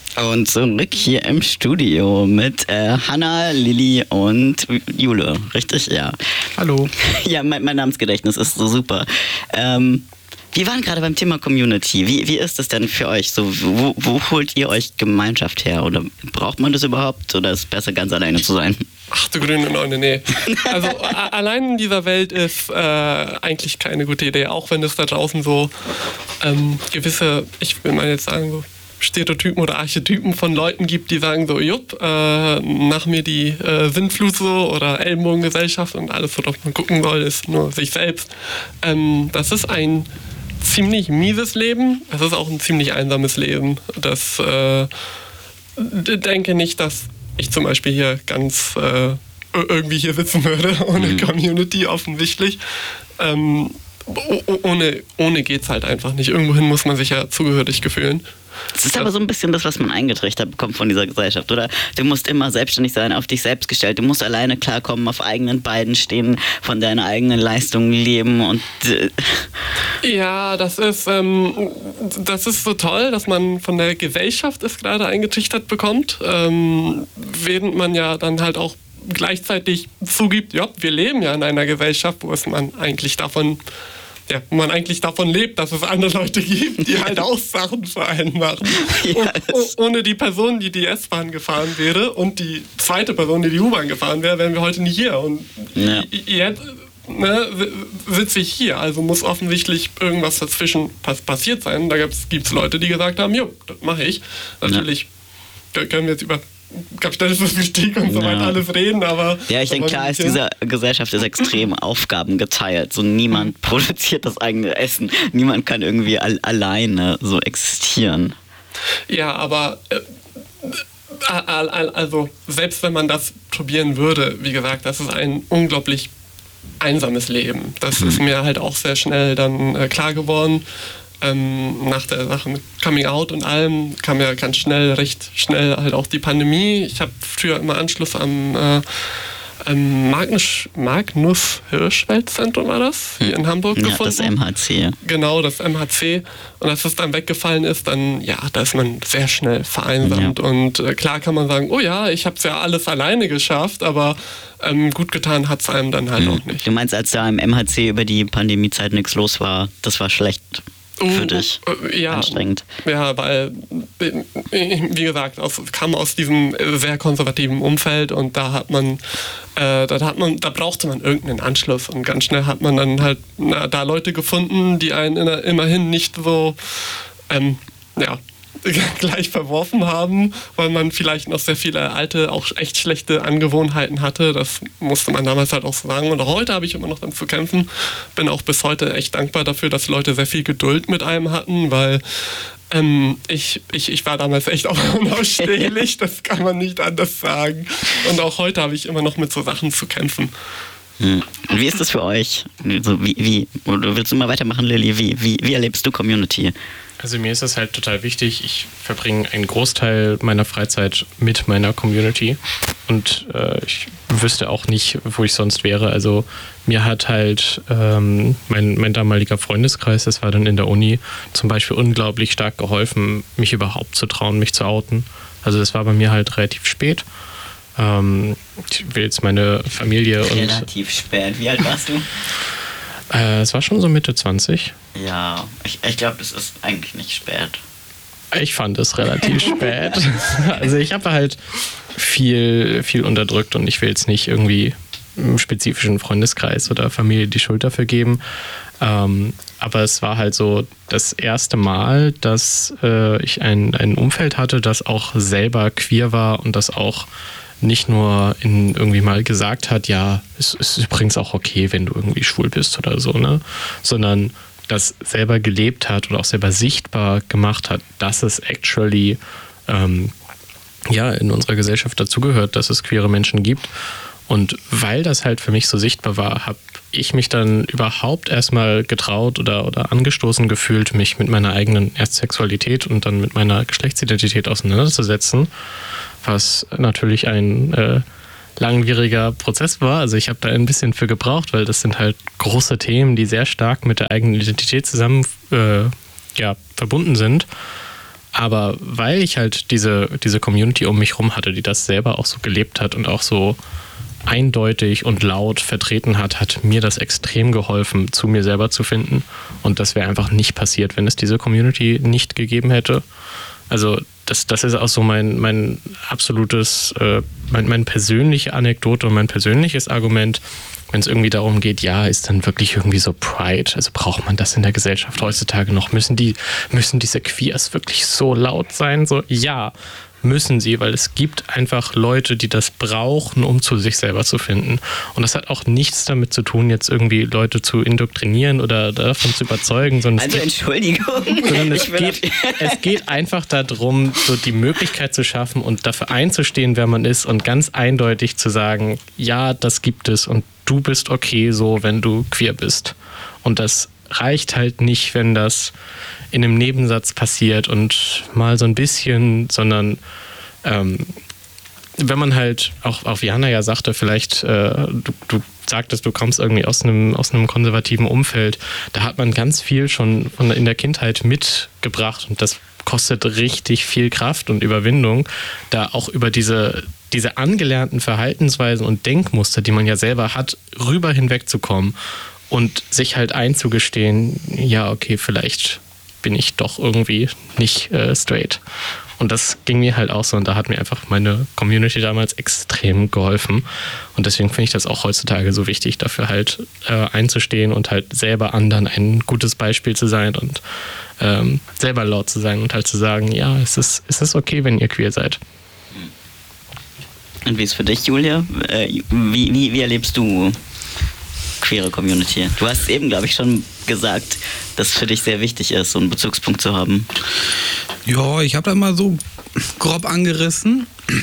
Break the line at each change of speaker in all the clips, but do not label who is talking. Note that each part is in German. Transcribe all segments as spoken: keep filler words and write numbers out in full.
Und zurück hier im Studio mit äh, Hanna, Lilly und Jule, richtig? Ja.
Hallo.
Ja, mein, mein Namensgedächtnis ist so super. Ähm, wir waren gerade beim Thema Community. Wie, wie ist das denn für euch? So, wo, wo holt ihr euch Gemeinschaft her? Oder braucht man das überhaupt? Oder ist es besser, ganz alleine zu sein?
Ach du grüne Neune, nee. Also a- allein in dieser Welt ist äh, eigentlich keine gute Idee, auch wenn es da draußen so ähm, gewisse, ich will mal jetzt sagen, so Stereotypen oder Archetypen von Leuten gibt, die sagen so, jupp, äh, nach mir die äh, Sintflut so oder Ellenbogengesellschaft und alles, worauf man gucken soll, ist nur sich selbst. Ähm, das ist ein ziemlich mieses Leben, es ist auch ein ziemlich einsames Leben. Das äh, denke nicht, dass ich zum Beispiel hier ganz äh, irgendwie hier sitzen würde, ohne mhm. Community offensichtlich. Ähm, ohne, ohne geht's halt einfach nicht. Irgendwohin muss man sich ja zugehörig fühlen.
Das ist aber so ein bisschen das, was man eingetrichtert bekommt von dieser Gesellschaft, oder? Du musst immer selbstständig sein, auf dich selbst gestellt. Du musst alleine klarkommen, auf eigenen Beinen stehen, von deiner eigenen Leistung leben und... Äh
ja, das ist, ähm, das ist so toll, dass man von der Gesellschaft es gerade eingetrichtert bekommt, ähm, während man ja dann halt auch gleichzeitig zugibt, ja, wir leben ja in einer Gesellschaft, wo es man eigentlich davon... Ja, wo man eigentlich davon lebt, dass es andere Leute gibt, die halt auch Sachen für einen machen.
Ja,
und, ohne die Person, die die S-Bahn gefahren wäre und die zweite Person, die die U-Bahn gefahren wäre, wären wir heute nicht hier. Und
ja.
jetzt ne, sitze ich hier. Also muss offensichtlich irgendwas dazwischen passiert sein. Da gibt es Leute, die gesagt haben, jo, das mache ich. Natürlich ja. können wir jetzt über Kapitalismus wichtig und so weiter ja. alles reden, aber...
Ja, ich denke, klar ist, diese Gesellschaft ist extrem Aufgaben geteilt. So niemand mhm. produziert das eigene Essen. Niemand kann irgendwie al- alleine so existieren.
Ja, aber... Äh, also, selbst wenn man das probieren würde, wie gesagt, das ist ein unglaublich einsames Leben. Das mhm. ist mir halt auch sehr schnell dann äh, klar geworden. Ähm, nach der Sache mit Coming Out und allem kam ja ganz schnell, recht schnell halt auch die Pandemie. Ich habe früher immer Anschluss am äh, ähm, Magnus, Magnus Hirschfeld-Zentrum war das, hier in Hamburg
ja,
gefunden.
Das M H C.
Genau, das M H C. Und als es dann weggefallen ist, dann, ja, da ist man sehr schnell vereinsamt. Ja. Und äh, klar kann man sagen, oh ja, ich habe es ja alles alleine geschafft, aber ähm, gut getan hat es einem dann halt mhm. auch nicht.
Du meinst, als da im M H C über die Pandemiezeit nichts los war, das war schlecht? Für dich
ja,
anstrengend.
Ja, weil, wie gesagt, aus, kam aus diesem sehr konservativen Umfeld und da hat man, äh, da hat man, da brauchte man irgendeinen Anschluss und ganz schnell hat man dann halt na, da Leute gefunden, die einen in, immerhin nicht so, ähm, ja, gleich verworfen haben, weil man vielleicht noch sehr viele alte, auch echt schlechte Angewohnheiten hatte. Das musste man damals halt auch so sagen. Und auch heute habe ich immer noch damit zu kämpfen. Bin auch bis heute echt dankbar dafür, dass Leute sehr viel Geduld mit einem hatten, weil ähm, ich, ich, ich war damals echt auch unausstehlich. Das kann man nicht anders sagen. Und auch heute habe ich immer noch mit so Sachen zu kämpfen.
Hm. Und wie ist das für euch? So, wie, wie, oder willst du mal weitermachen, Lilly? Wie, wie, wie erlebst du Community?
Also mir ist das halt total wichtig. Ich verbringe einen Großteil meiner Freizeit mit meiner Community und äh, ich wüsste auch nicht, wo ich sonst wäre. Also mir hat halt ähm, mein, mein damaliger Freundeskreis, das war dann in der Uni, zum Beispiel unglaublich stark geholfen, mich überhaupt zu trauen, mich zu outen. Also das war bei mir halt relativ spät. Ähm, ich will jetzt meine Familie und...
Relativ spät. Wie alt warst du?
Äh, es war schon so Mitte zwanzig.
Ja, ich, ich glaube, das ist eigentlich nicht spät.
Ich fand es relativ spät. Also ich habe halt viel, viel unterdrückt und ich will jetzt nicht irgendwie im spezifischen Freundeskreis oder Familie die Schuld dafür geben. Ähm, aber es war halt so das erste Mal, dass äh, ich ein, ein Umfeld hatte, das auch selber queer war und das auch nicht nur in irgendwie mal gesagt hat, ja, es ist übrigens auch okay, wenn du irgendwie schwul bist oder so, ne? Sondern das selber gelebt hat oder auch selber sichtbar gemacht hat, dass es actually ähm, ja, in unserer Gesellschaft dazugehört, dass es queere Menschen gibt. Und weil das halt für mich so sichtbar war, habe ich mich dann überhaupt erstmal getraut oder, oder angestoßen gefühlt, mich mit meiner eigenen erst Sexualität und dann mit meiner Geschlechtsidentität auseinanderzusetzen, was natürlich ein äh, langwieriger Prozess war. Also ich habe da ein bisschen für gebraucht, weil das sind halt große Themen, die sehr stark mit der eigenen Identität zusammen äh, ja, verbunden sind. Aber weil ich halt diese, diese Community um mich rum hatte, die das selber auch so gelebt hat und auch so eindeutig und laut vertreten hat, hat mir das extrem geholfen, zu mir selber zu finden. Und das wäre einfach nicht passiert, wenn es diese Community nicht gegeben hätte. Also das, das ist auch so mein, mein absolutes, äh, mein, meine persönliche Anekdote und mein persönliches Argument, wenn es irgendwie darum geht, ja, ist dann wirklich irgendwie so Pride? Also braucht man das in der Gesellschaft heutzutage noch? Müssen die, müssen diese Queers wirklich so laut sein? So, ja, müssen sie, weil es gibt einfach Leute, die das brauchen, um zu sich selber zu finden. Und das hat auch nichts damit zu tun, jetzt irgendwie Leute zu indoktrinieren oder davon zu überzeugen. Sondern
Also
es geht,
Entschuldigung.
sondern es,
Ich will-
geht, es geht einfach darum, so die Möglichkeit zu schaffen und dafür einzustehen, wer man ist und ganz eindeutig zu sagen, ja, das gibt es und du bist okay so, wenn du queer bist. Und das reicht halt nicht, wenn das in einem Nebensatz passiert und mal so ein bisschen, sondern ähm, wenn man halt, auch, auch wie Jana ja sagte, vielleicht äh, du, du sagtest, du kommst irgendwie aus einem, aus einem konservativen Umfeld, da hat man ganz viel schon von in der Kindheit mitgebracht und das kostet richtig viel Kraft und Überwindung, da auch über diese, diese angelernten Verhaltensweisen und Denkmuster, die man ja selber hat, rüber hinwegzukommen und sich halt einzugestehen, ja, okay, vielleicht bin ich doch irgendwie nicht äh, straight. Und das ging mir halt auch so und da hat mir einfach meine Community damals extrem geholfen. Und deswegen finde ich das auch heutzutage so wichtig, dafür halt äh, einzustehen und halt selber anderen ein gutes Beispiel zu sein und ähm, selber laut zu sein und halt zu sagen, ja, es ist, es ist okay, wenn ihr queer seid.
Und wie ist für dich, Julia? Äh, wie, wie, wie erlebst du queere Community? Du hast eben, glaube ich, schon gesagt, dass es für dich sehr wichtig ist, so einen Bezugspunkt zu haben.
Ja, ich habe da mal so grob angerissen.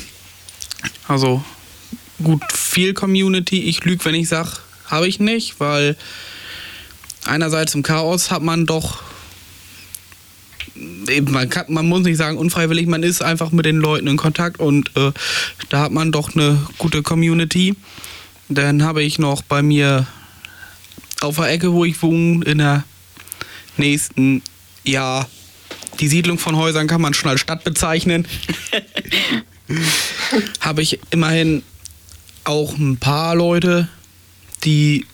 Also gut, viel Community. Ich lüge, wenn ich sage, habe ich nicht, weil einerseits im Chaos hat man doch, eben, man, kann, man muss nicht sagen unfreiwillig, man ist einfach mit den Leuten in Kontakt und äh, da hat man doch eine gute Community. Dann habe ich noch bei mir auf der Ecke, wo ich wohne, in der nächsten, ja, die Siedlung von Häusern kann man schon als Stadt bezeichnen, habe ich immerhin auch ein paar Leute, die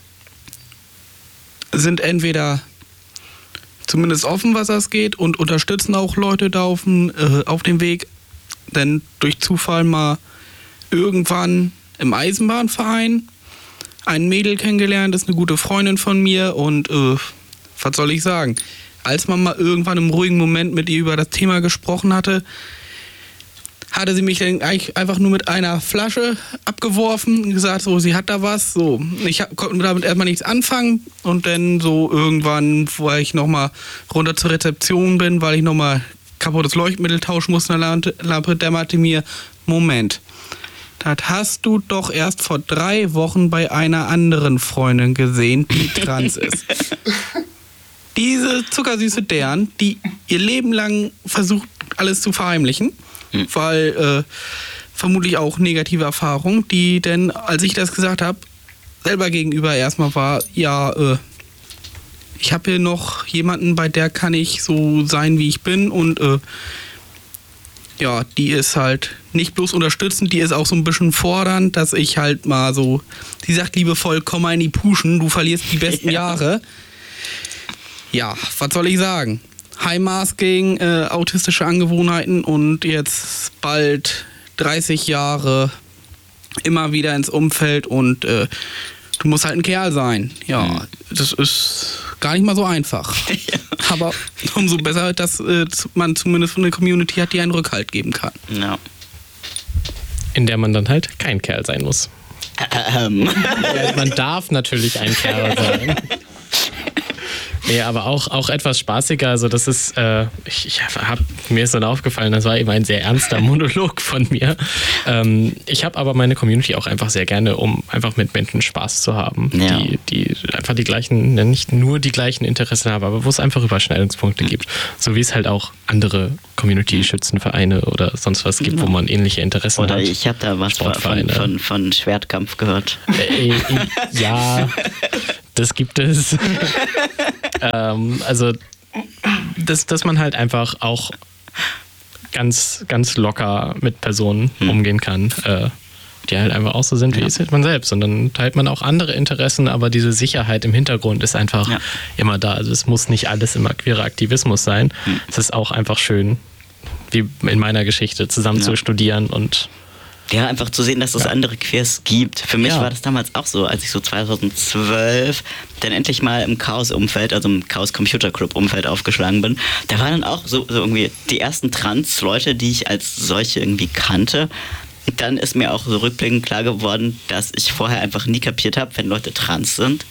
sind entweder zumindest offen, was das geht, und unterstützen auch Leute da auf, äh, auf dem Weg. Denn durch Zufall mal irgendwann im Eisenbahnverein ein Mädel kennengelernt, ist eine gute Freundin von mir und äh, was soll ich sagen? Als man mal irgendwann im ruhigen Moment mit ihr über das Thema gesprochen hatte, hatte sie mich dann eigentlich einfach nur mit einer Flasche abgeworfen und gesagt, so, sie hat da was. So, ich hab, konnte damit erstmal nichts anfangen und dann so irgendwann, wo ich nochmal runter zur Rezeption bin, weil ich nochmal kaputtes Leuchtmittel tauschen musste in der Lampe, dämmerte mir, Moment, das hast du doch erst vor drei Wochen bei einer anderen Freundin gesehen, die trans ist. Diese zuckersüße Dern, die ihr Leben lang versucht, alles zu verheimlichen, mhm. weil äh, vermutlich auch negative Erfahrungen, die denn, als ich das gesagt habe, selber gegenüber erstmal war, ja, äh, ich habe hier noch jemanden, bei der kann ich so sein, wie ich bin und äh, ja, die ist halt nicht bloß unterstützend, die ist auch so ein bisschen fordernd, dass ich halt mal so, die sagt liebevoll, komm mal in die Puschen, du verlierst die besten ja. Jahre. Ja, was soll ich sagen? High-Masking, äh, autistische Angewohnheiten und jetzt bald dreißig Jahre immer wieder ins Umfeld und äh, du musst halt ein Kerl sein. Ja, mhm. Das ist gar nicht mal so einfach. Ja. Aber umso besser, dass äh, man zumindest eine Community hat, die einen Rückhalt geben kann.
Ja.
In der man dann halt kein Kerl sein muss.
Ähm.
Ja, man darf natürlich ein Kerl sein. Nee, aber auch, auch etwas spaßiger. Also das ist, äh, ich, ich hab, mir ist dann aufgefallen, das war eben ein sehr ernster Monolog von mir. Ähm, ich habe aber meine Community auch einfach sehr gerne, um einfach mit Menschen Spaß zu haben, ja. die, die einfach die gleichen, nicht nur die gleichen Interessen haben, aber wo es einfach Überschneidungspunkte mhm. gibt. So wie es halt auch andere Community-Schützenvereine oder sonst was gibt, genau. wo man ähnliche Interessen
oder
hat.
Oder ich habe da was von, von, von Schwertkampf gehört.
Äh, ja, das gibt es. ähm, also, dass, dass man halt einfach auch ganz, ganz locker mit Personen
Hm.
umgehen kann, äh, die halt einfach auch so sind, wie
Ja.
ist halt man selbst. Und dann teilt man auch andere Interessen, aber diese Sicherheit im Hintergrund ist einfach
Ja.
immer da. Also es muss nicht alles immer queerer Aktivismus sein.
Hm.
Es ist auch einfach schön, wie in meiner Geschichte, zusammen
Ja.
zu studieren und
Ja, einfach zu sehen, dass es
Ja.
andere Queers gibt. Für mich
Ja.
war das damals auch so, als ich so zweitausendzwölf dann endlich mal im Chaos-Umfeld, also im Chaos Computer Club-Umfeld aufgeschlagen bin. Da waren dann auch so, so irgendwie die ersten Trans-Leute, die ich als solche irgendwie kannte. Und dann ist mir auch so rückblickend klar geworden, dass ich vorher einfach nie kapiert habe, wenn Leute trans sind.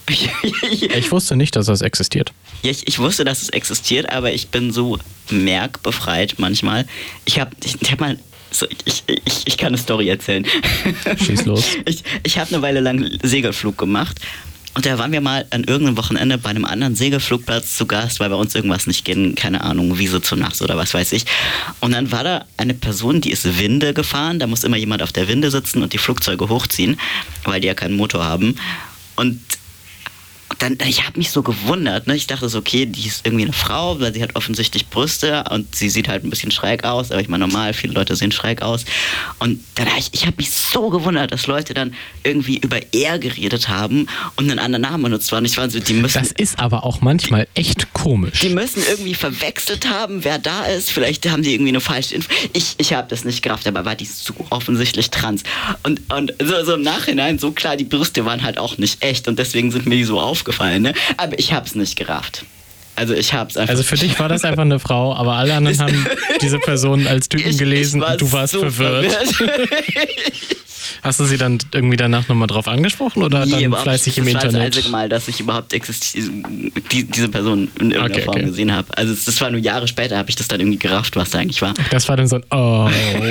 ich wusste nicht, dass das existiert.
Ja, ich, ich wusste, dass es existiert, aber ich bin so merkbefreit manchmal. Ich habe ich, ich hab mal, so, ich, ich, ich kann eine Story erzählen.
Schieß los.
Ich, ich habe eine Weile lang Segelflug gemacht und da waren wir mal an irgendeinem Wochenende bei einem anderen Segelflugplatz zu Gast, weil bei uns irgendwas nicht ging, keine Ahnung, Wiese zur Nacht oder was weiß ich. Und dann war da eine Person, die ist Winde gefahren, da muss immer jemand auf der Winde sitzen und die Flugzeuge hochziehen, weil die ja keinen Motor haben. Und dann, ich habe mich so gewundert, ne? Ich dachte so, okay, die ist irgendwie eine Frau, weil sie hat offensichtlich Brüste und sie sieht halt ein bisschen schräg aus, aber ich meine, normal, viele Leute sehen schräg aus. Und dann habe ich, ich habe mich so gewundert, dass Leute dann irgendwie über er geredet haben und einen anderen Namen benutzt waren. Ich war so, die müssen...
Das ist aber auch manchmal echt komisch.
Die müssen irgendwie verwechselt haben, wer da ist. Vielleicht haben die irgendwie eine falsche Info. Ich, ich habe das nicht gerafft, aber war die so offensichtlich trans. Und, und so, so im Nachhinein, so klar, die Brüste waren halt auch nicht echt und deswegen sind mir die so aufgefallen. Ne? Aber ich habe es nicht gerafft. Also ich habe es einfach...
Also für dich war das einfach eine Frau, aber alle anderen haben diese Person als Typen
Ich-
gelesen
ich war
und du warst
so
verwirrt.
verwirrt.
Hast du sie dann irgendwie danach nochmal drauf angesprochen oder
Nee,
dann
überhaupt
fleißig
nicht.
im
das war das
Internet?
einzige Mal, dass ich überhaupt existi- die, diese Person in irgendeiner
Okay,
Form
okay.
gesehen habe. Also es- das war nur Jahre später, habe ich das dann irgendwie gerafft, was da eigentlich war.
Das war dann so ein Oh.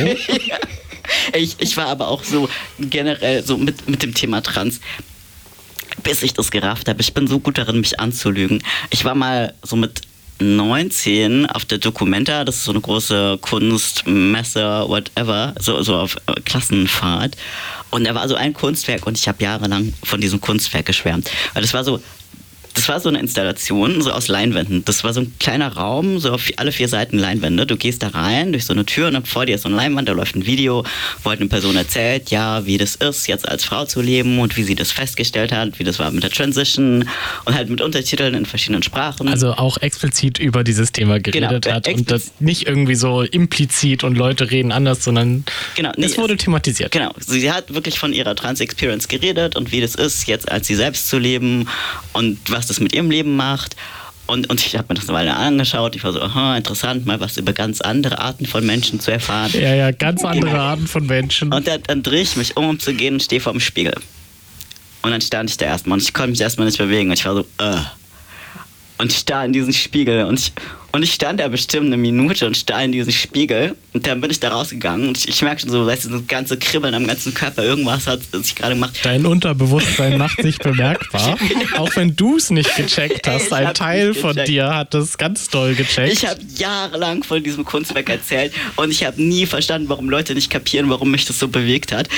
Ich, ich war aber auch so generell so mit, mit dem Thema Trans, bis ich das gerafft habe. Ich bin so gut darin, mich anzulügen. Ich war mal so mit neunzehn auf der Documenta, das ist so eine große Kunstmesse, whatever, so, so auf äh, Klassenfahrt. Und da war so ein Kunstwerk und ich habe jahrelang von diesem Kunstwerk geschwärmt. Weil das war so, das war so eine Installation, so aus Leinwänden. Das war so ein kleiner Raum, so auf alle vier Seiten Leinwände. Du gehst da rein durch so eine Tür und dann vor dir ist so eine Leinwand, da läuft ein Video, wo halt eine Person erzählt, ja, wie das ist, jetzt als Frau zu leben und wie sie das festgestellt hat, wie das war mit der Transition und halt mit Untertiteln in verschiedenen Sprachen.
Also auch explizit über dieses Thema geredet
Genau,
hat
äh,
und das nicht irgendwie so implizit und Leute reden anders, sondern
Genau, nee,
es wurde
es-
thematisiert.
Genau, sie hat wirklich von ihrer Trans-Experience geredet und wie das ist, jetzt als sie selbst zu leben und was das mit ihrem Leben macht. Und, und ich habe mir das eine Weile angeschaut. Ich war so, aha, interessant, mal was über ganz andere Arten von Menschen zu erfahren.
Ja, ja, ganz andere Arten von Menschen.
Und dann, dann drehe ich mich um, um zu gehen und stehe vor dem Spiegel. Und dann stand ich da erstmal und ich konnte mich erstmal nicht bewegen. Und ich war so, äh. Und ich starr in diesen Spiegel. Und ich, und ich stand da bestimmt eine Minute und starr in diesen Spiegel. Und dann bin ich da rausgegangen. Und ich, ich merke schon so, weißt du, das ganze Kribbeln am ganzen Körper. Irgendwas hat sich gerade gemacht.
Dein Unterbewusstsein macht sich bemerkbar. Auch wenn du es nicht gecheckt hast.
Ich
Ein
hab's
Teil
nicht
von
gecheckt.
dir hat das ganz doll gecheckt.
Ich habe jahrelang von diesem Kunstwerk erzählt und ich habe nie verstanden, warum Leute nicht kapieren, warum mich das so bewegt hat.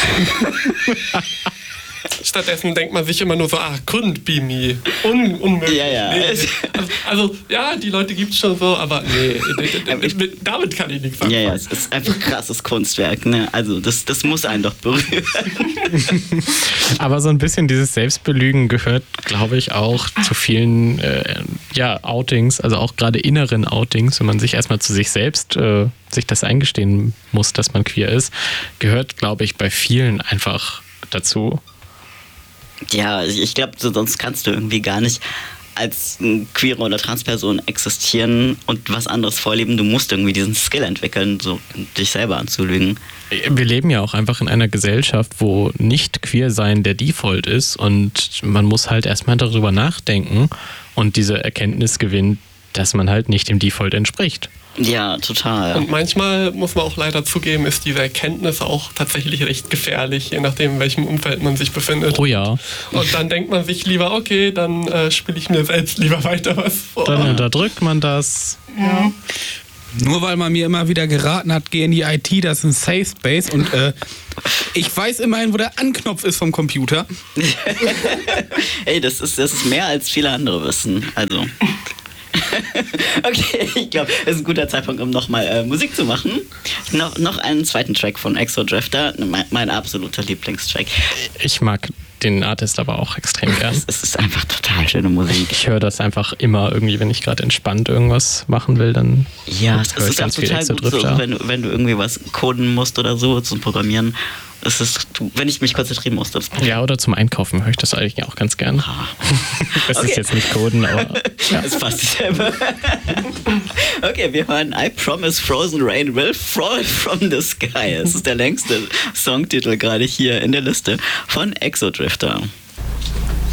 Stattdessen denkt man sich immer nur so, ah, couldn't be me. Un unmöglich.
Ja, ja.
Nee, nee. Also, also, ja, die Leute gibt's schon so, aber nee, mit, damit kann ich nichts
Ja,
anfangen.
ja, es ist einfach krasses Kunstwerk. Ne? Also das, das muss einen doch berühren.
Aber so ein bisschen dieses Selbstbelügen gehört, glaube ich, auch zu vielen äh, ja, Outings, also auch gerade inneren Outings, wenn man sich erstmal zu sich selbst äh, sich das eingestehen muss, dass man queer ist, gehört, glaube ich, bei vielen einfach dazu.
Ja, ich glaube, sonst kannst du irgendwie gar nicht als queere oder Transperson existieren und was anderes vorleben. Du musst irgendwie diesen Skill entwickeln, so dich selber anzulügen.
Wir leben ja auch einfach in einer Gesellschaft, wo nicht queer sein der Default ist und man muss halt erstmal darüber nachdenken und diese Erkenntnis gewinnen, dass man halt nicht dem Default entspricht.
Ja, total.
Und manchmal, muss man auch leider zugeben, ist diese Erkenntnis auch tatsächlich recht gefährlich, je nachdem, in welchem Umfeld man sich befindet.
Oh ja.
Und dann denkt man sich lieber, okay, dann äh, spiele ich mir selbst lieber weiter was vor.
Dann unterdrückt man das.
Ja.
Nur weil man mir immer wieder geraten hat, geh in die I T, das ist ein Safe Space und äh, ich weiß immerhin, wo der Anknopf ist vom Computer.
Ey, das ist, das ist mehr als viele andere wissen. Also. Okay, ich glaube, das ist ein guter Zeitpunkt, um nochmal äh, Musik zu machen. No, noch einen zweiten Track von Exodrifter, mein, mein absoluter Lieblingstrack.
Ich mag den Artist aber auch extrem gern.
Es, es ist einfach total schöne Musik.
Ich höre das einfach immer irgendwie, wenn ich gerade entspannt irgendwas machen will, dann
Ja, es
höre ich
ist auch
ganz viel
total gut, so,
Exodrifter.
wenn, du, wenn du irgendwie was coden musst oder so zum Programmieren. Es ist, wenn ich mich konzentrieren muss, das ist
Ja, oder zum Einkaufen höre ich das eigentlich auch ganz gern. Das
Okay.
ist jetzt nicht Coden, aber ja.
ist fast dieselbe. Okay, wir hören I Promise Frozen Rain Will Fall from the Sky. Es ist der längste Songtitel gerade hier in der Liste von Exodrifter.